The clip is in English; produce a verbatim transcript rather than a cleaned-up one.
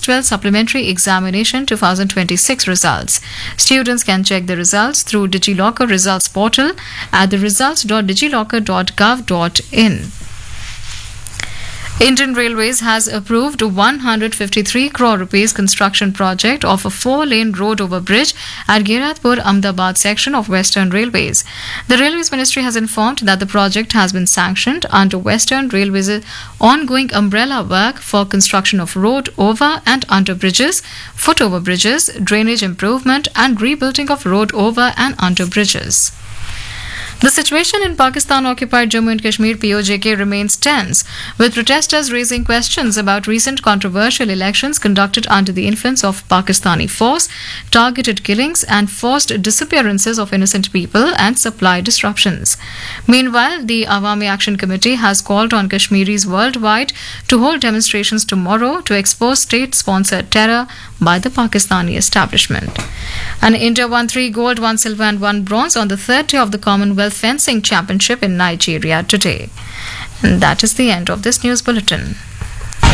twelve Supplementary Examination twenty twenty-six results. Students can check the results through DigiLocker results portal at the results dot digilocker dot gov dot in. Indian Railways has approved one hundred fifty-three crore rupees construction project of a four-lane road over bridge at Ghiratpur Ahmedabad section of Western Railways. The Railways Ministry has informed that the project has been sanctioned under Western Railways' ongoing umbrella work for construction of road over and under bridges, foot over bridges, drainage improvement and rebuilding of road over and under bridges. The situation in Pakistan-occupied Jammu and Kashmir P O J K remains tense, with protesters raising questions about recent controversial elections conducted under the influence of Pakistani force, targeted killings and forced disappearances of innocent people and supply disruptions. Meanwhile, the Awami Action Committee has called on Kashmiris worldwide to hold demonstrations tomorrow to expose state-sponsored terror by the Pakistani establishment. And India won three gold, one silver and one bronze on the third day of the Commonwealth Fencing Championship in Nigeria today. And that is the end of this news bulletin.